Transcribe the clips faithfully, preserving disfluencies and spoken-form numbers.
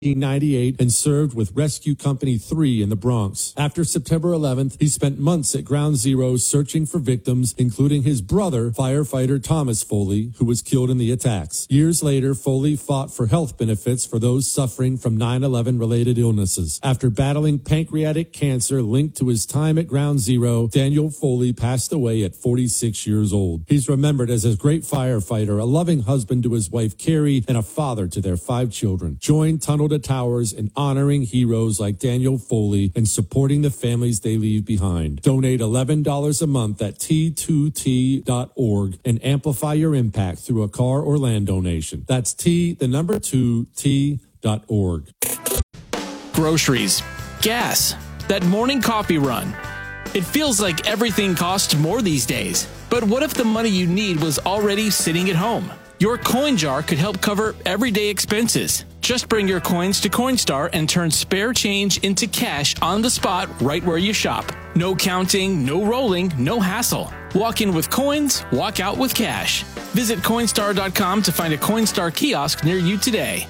nineteen ninety-eight and served with Rescue Company three in the Bronx. After September eleventh, he spent months at Ground Zero searching for victims, including his brother, firefighter Thomas Foley, who was killed in the attacks. Years later, Foley fought for health benefits for those suffering from nine eleven related illnesses. After battling pancreatic cancer linked to his time at Ground Zero, Daniel Foley passed away at forty-six years old. He's remembered as a great firefighter, a loving husband to his wife Carrie, and a father to their five children. Join Tunnel to Towers in honoring heroes like Daniel Foley and supporting the families they leave behind. Donate eleven dollars a month at T two T dot org and amplify your impact through a car or land donation. That's T, the number two, T dot org. Groceries, gas, that morning coffee run. It feels like everything costs more these days. But what if the money you need was already sitting at home? Your coin jar could help cover everyday expenses. Just bring your coins to Coinstar and turn spare change into cash on the spot right where you shop. No counting, no rolling, no hassle. Walk in with coins, walk out with cash. Visit Coinstar dot com to find a Coinstar kiosk near you today.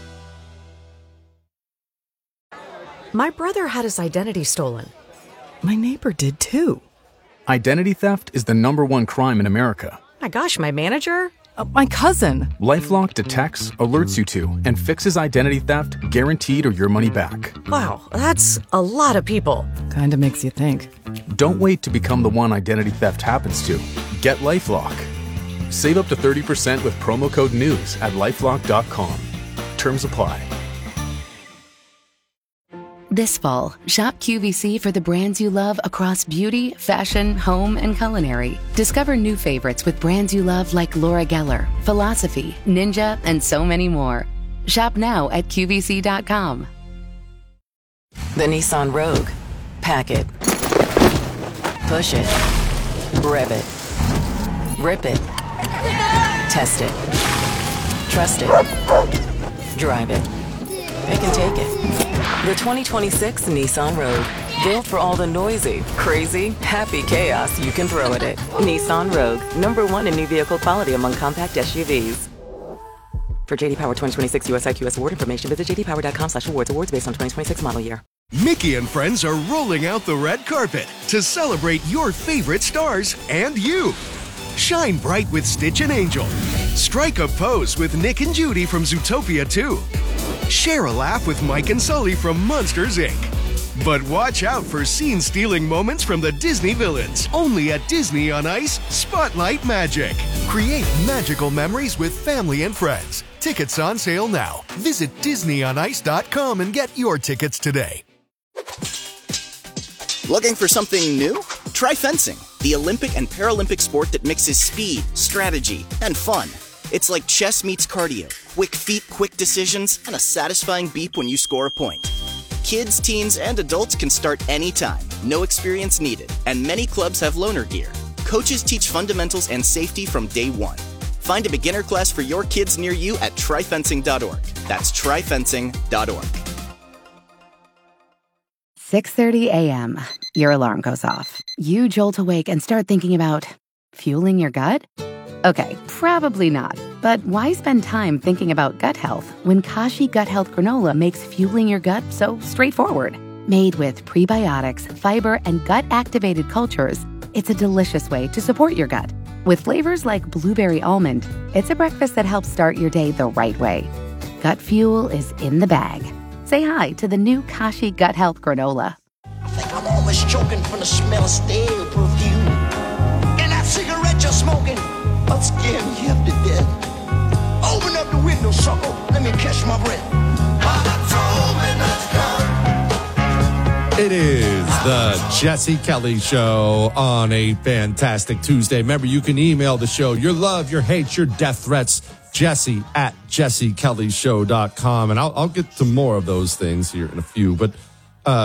My brother had his identity stolen. My neighbor did too. Identity theft is the number one crime in America. My gosh, my manager? Uh, my cousin. LifeLock detects, alerts you to, and fixes identity theft guaranteed or your money back. Wow, that's a lot of people. Kinda makes you think. Don't wait to become the one identity theft happens to. Get LifeLock. Save up to thirty percent with promo code NEWS at lifelock dot com. Terms apply. This fall, shop Q V C for the brands you love across beauty, fashion, home, and culinary. Discover new favorites with brands you love like Laura Geller, Philosophy, Ninja, and so many more. Shop now at Q V C dot com. The Nissan Rogue. Pack it. Push it. Rev it. Rip it. Test it. Trust it. Drive it. They can take it. The twenty twenty-six Nissan Rogue. Built for all the noisy, crazy, happy chaos you can throw at it. Nissan Rogue. Number one in new vehicle quality among compact S U Vs. For J D Power twenty twenty-six U S I Q S award information, visit j d power dot com slash awards. Awards based on twenty twenty-six model year. Mickey and friends are rolling out the red carpet to celebrate your favorite stars and you. Shine bright with Stitch and Angel. Strike a pose with Nick and Judy from Zootopia two. Share a laugh with Mike and Sully from Monsters, Incorporated. But watch out for scene-stealing moments from the Disney villains. Only at Disney on Ice, Spotlight Magic. Create magical memories with family and friends. Tickets on sale now. Visit disney on ice dot com and get your tickets today. Looking for something new? Try fencing, the Olympic and Paralympic sport that mixes speed, strategy, and fun. It's like chess meets cardio. Quick feet, quick decisions, and a satisfying beep when you score a point. Kids, teens, and adults can start anytime. No experience needed. And many clubs have loaner gear. Coaches teach fundamentals and safety from day one. Find a beginner class for your kids near you at try fencing dot org. That's try fencing dot org. six thirty a.m. Your alarm goes off. You jolt awake and start thinking about fueling your gut? Okay, probably not. But why spend time thinking about gut health when Kashi Gut Health Granola makes fueling your gut so straightforward? Made with prebiotics, fiber, and gut-activated cultures, it's a delicious way to support your gut. With flavors like blueberry almond, it's a breakfast that helps start your day the right way. Gut fuel is in the bag. Say hi to the new Kashi Gut Health Granola. I think I'm almost choking from the smell of stale perfume. And that cigarette you're smoking, I'm scaring you up to death. Open up the window, sucker. Let me catch my breath. It is the Jesse Kelly Show on a fantastic Tuesday. Remember, you can email the show your love, your hate, your death threats, Jesse at jesse kelly show dot com. And I'll, I'll get to more of those things here in a few. But uh,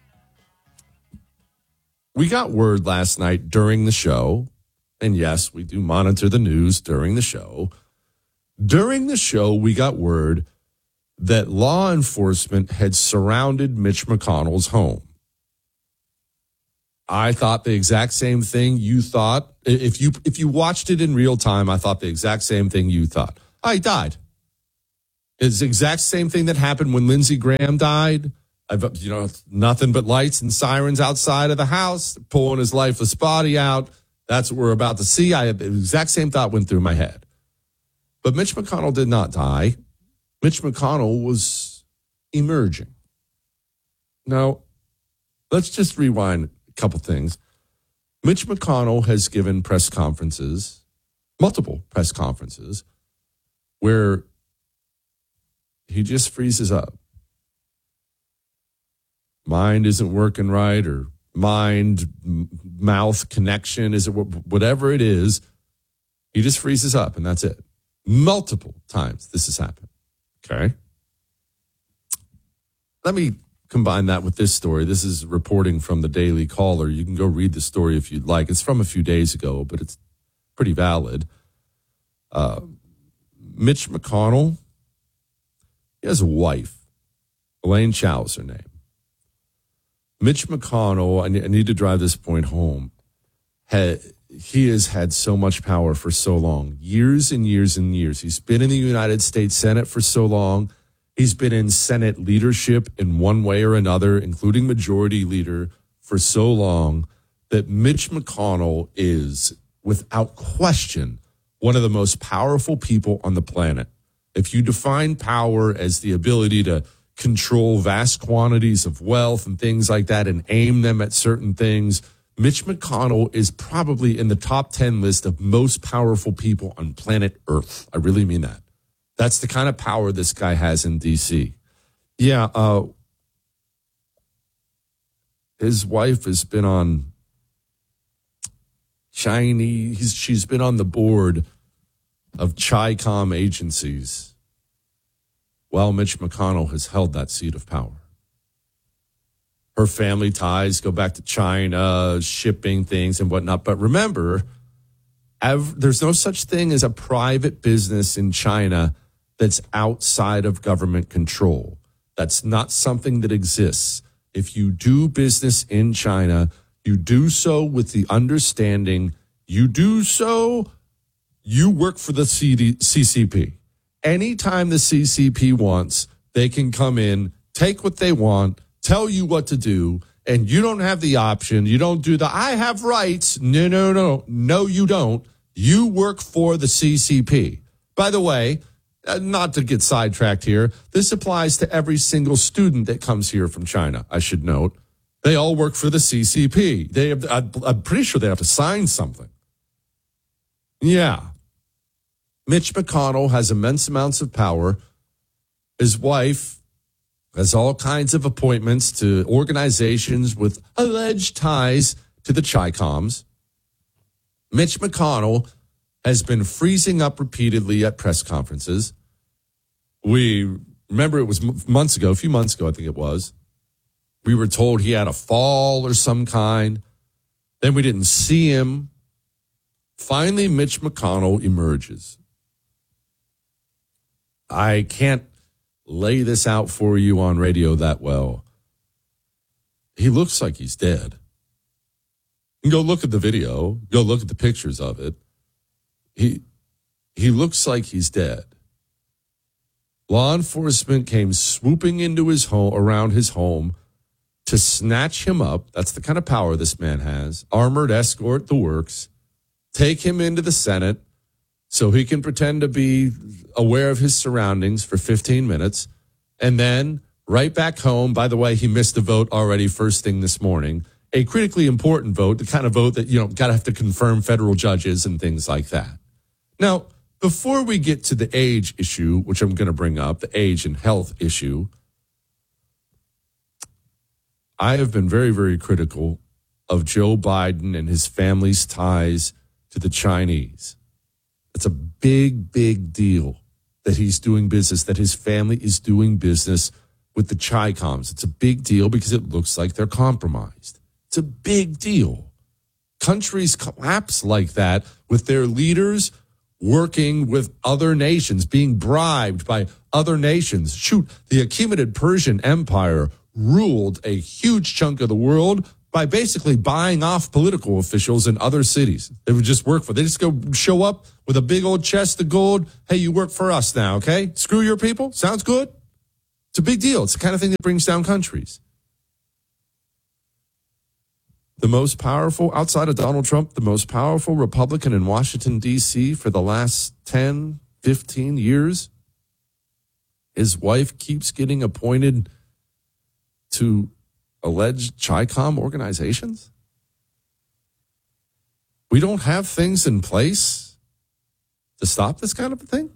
we got word last night during the show. And yes, we do monitor the news during the show. During the show, we got word that law enforcement had surrounded Mitch McConnell's home. I thought the exact same thing you thought. If you if you watched it in real time, I thought the exact same thing you thought. Oh, he died. It's the exact same thing that happened when Lindsey Graham died. I've, you know, nothing but lights and sirens outside of the house, pulling his lifeless body out. That's what we're about to see. I the exact same thought went through my head. But Mitch McConnell did not die. Mitch McConnell was emerging. Now, let's just rewind a couple things. Mitch McConnell has given press conferences, multiple press conferences, where he just freezes up. Mind isn't working right, or mind-mouth connection, is it whatever it is, he just freezes up, and that's it. Multiple times this has happened. Okay? Let me combine that with this story. This is reporting from the Daily Caller. You can go read the story if you'd like. It's from a few days ago, but it's pretty valid. Uh, Mitch McConnell, he has a wife. Elaine Chao is her name. Mitch McConnell, I need to drive this point home, had, he has had so much power for so long, years and years and years. He's been in the United States Senate for so long. He's been in Senate leadership in one way or another, including majority leader, for so long that Mitch McConnell is, without question, one of the most powerful people on the planet. If you define power as the ability to control vast quantities of wealth and things like that and aim them at certain things, Mitch McConnell is probably in the top ten list of most powerful people on planet Earth. I really mean that. That's the kind of power this guy has in D C. Yeah, uh, his wife has been on Chinese, she's been on the board of Chi-Com agencies while Mitch McConnell has held that seat of power. Her family ties go back to China, shipping things and whatnot. But remember, ev- there's no such thing as a private business in China that's outside of government control. That's not something that exists. If you do business in China, you do so with the understanding you do so, you work for the C D- C C P. Anytime the C C P wants, they can come in, take what they want, tell you what to do, and you don't have the option. You don't do the, I have rights. No, no, no. No, you don't. You work for the C C P. By the way, not to get sidetracked here, this applies to every single student that comes here from China, I should note. They all work for the C C P. They have, I'm pretty sure they have to sign something. Yeah. Mitch McConnell has immense amounts of power. His wife has all kinds of appointments to organizations with alleged ties to the Chi-Coms. Mitch McConnell has been freezing up repeatedly at press conferences. We remember it was months ago, a few months ago, I think it was. We were told he had a fall or some kind. Then we didn't see him. Finally, Mitch McConnell emerges. I can't lay this out for you on radio that well. He looks like he's dead. You can go look at the video, go look at the pictures of it. He he looks like he's dead. Law enforcement came swooping into his home, around his home, to snatch him up. That's the kind of power this man has. Armored escort, the works. Take him into the Senate so he can pretend to be aware of his surroundings for fifteen minutes. And then right back home. By the way, he missed the vote already first thing this morning. A critically important vote, the kind of vote that, you know, got to have to confirm federal judges and things like that. Now, before we get to the age issue, which I'm going to bring up, the age and health issue, I have been very, very critical of Joe Biden and his family's ties to the Chinese. It's a big, big deal that he's doing business, that his family is doing business with the Chi-Coms. It's a big deal because it looks like they're compromised. It's a big deal. Countries collapse like that with their leaders working with other nations, being bribed by other nations. Shoot, the Achaemenid Persian Empire ruled a huge chunk of the world by basically buying off political officials in other cities. They would just work for. They just go show up with a big old chest of gold. Hey, you work for us now, okay? Screw your people. Sounds good? It's a big deal. It's the kind of thing that brings down countries. The most powerful, outside of Donald Trump, the most powerful Republican in Washington, D C for the last ten, fifteen years, his wife keeps getting appointed to alleged Chi-Com organizations? We don't have things in place to stop this kind of a thing?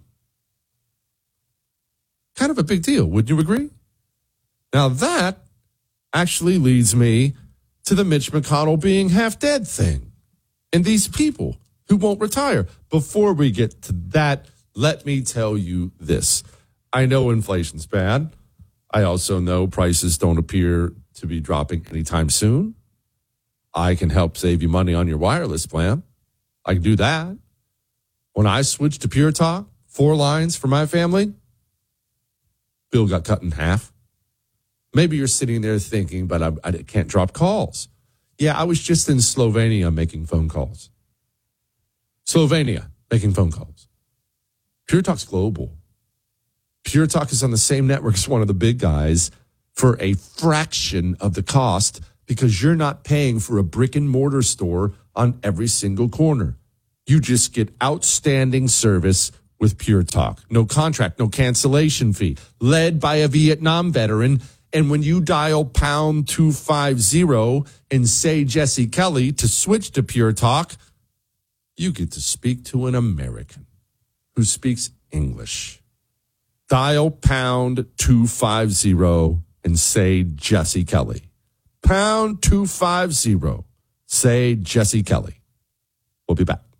Kind of a big deal, wouldn't you agree? Now that actually leads me to the Mitch McConnell being half dead thing and these people who won't retire. Before we get to that, let me tell you this. I know inflation's bad. I also know prices don't appear to be dropping anytime soon. I can help save you money on your wireless plan. I can do that. When I switched to Pure Talk, four lines for my family, bill got cut in half. Maybe you're sitting there thinking, but I, I can't drop calls. Yeah, I was just in Slovenia making phone calls. Slovenia making phone calls. Pure Talk's global. Pure Talk is on the same network as one of the big guys for a fraction of the cost because you're not paying for a brick and mortar store on every single corner. You just get outstanding service with Pure Talk. No contract, no cancellation fee. Led by a Vietnam veteran. And when you dial pound two fifty and say Jesse Kelly to switch to Pure Talk, you get to speak to an American who speaks English. Dial pound two fifty and say Jesse Kelly. Pound two fifty. Say Jesse Kelly. We'll be back.